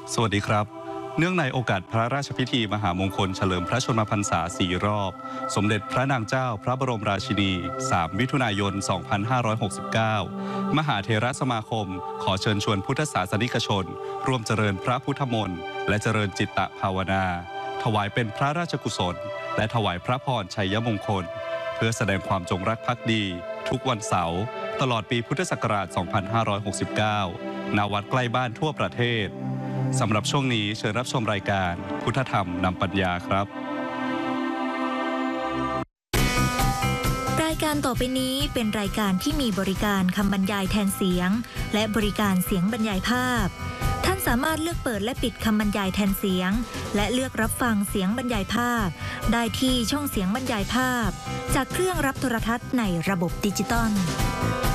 สวัสดีครับเนื่องในโอกาสพระราชพิธีมหามงคลเฉลิมพระชนมพรรษา4 รอบสมเด็จพระนางเจ้าพระบรมราชินี3 มิถุนายน 2569 มหาเถรสมาคมขอเชิญชวนพุทธศาสนิกชนร่วมเจริญพระพุทธมนต์และเจริญจิตตภาวนาถวายเป็นพระราชกุศลและถวายพระพรชัยมงคลเพื่อแสดงความจงรักภักดีทุกวันเสาร์ตลอดปีพุทธศักราช 2569 ณ วัดใกล้บ้านทั่วประเทศสำหรับช่วงนี้เชิญรับชมรายการพุทธธรรมนำปัญญาครับรายการต่อไปนี้เป็นรายการที่มีบริการคำบรรยายแทนเสียงและบริการเสียงบรรยายภาพท่านสามารถเลือกเปิดและปิดคำบรรยายแทนเสียงและเลือกรับฟังเสียงบรรยายภาพได้ที่ช่องเสียงบรรยายภาพจากเครื่องรับโทรทัศน์ในระบบดิจิตอล